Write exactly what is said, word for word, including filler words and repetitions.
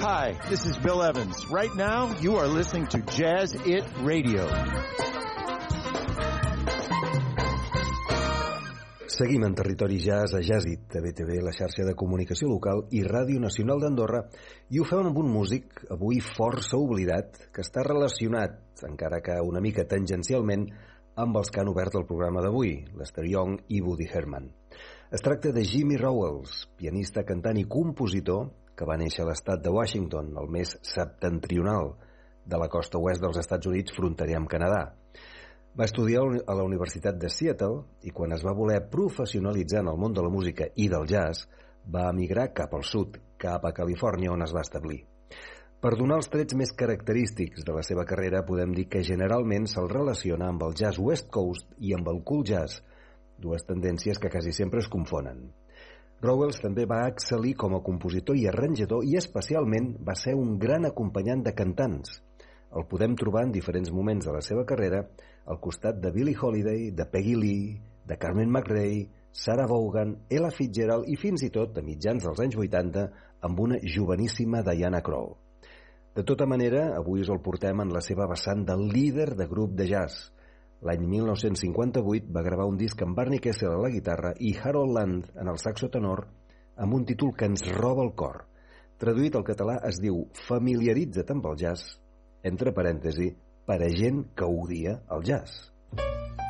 Hi, this is Bill Evans. Right now, you are listening to Jazz It Radio. Seguim en territori jazz a Jazz It, de B T V, la xarxa de comunicació local i Ràdio Nacional d'Andorra, i ho fem amb un músic avui força oblidat que està relacionat, encara que una mica tangencialment, amb els que han obert el programa d'avui, Lester Young i Woody Herman. Es tracta de Jimmy Rowells, pianista, cantant i compositor que va néixer a l'estat de Washington, el més septentrional de la costa oest dels Estats Units, fronterer amb Canadà. Va estudiar a la Universitat de Seattle i quan es va voler professionalitzar en el món de la música i del jazz, va emigrar cap al sud, cap a Califòrnia, on es va establir. Per donar els trets més característics de la seva carrera, podem dir que generalment se'l relaciona amb el jazz West Coast i amb el cool jazz, dues tendències que quasi sempre es confonen. Rowells també va excel·lir com a compositor i arranjador i especialment va ser un gran acompanyant de cantants. El podem trobar en diferents moments de la seva carrera al costat de Billie Holiday, de Peggy Lee, de Carmen McRae, Sarah Vaughan, Ella Fitzgerald i fins i tot, a mitjans dels anys vuitanta, amb una joveníssima Diana Krall. De tota manera, avui us el portem en la seva vessant de líder de grup de jazz. L'any mil nou-cents cinquanta-vuit va gravar un disc amb Barney Kessel a la guitarra i Harold Land en el saxo tenor amb un títol que ens roba el cor. Traduït al català es diu Familiaritza't amb el jazz, entre parèntesi, per a gent que odia el jazz.